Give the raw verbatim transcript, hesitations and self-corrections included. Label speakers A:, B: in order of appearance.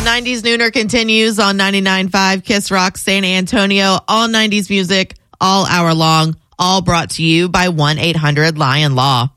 A: nineties Nooner continues on ninety-nine point five Kiss Rock San Antonio. All nineties music, all hour long, all brought to you by one eight hundred Lion Law.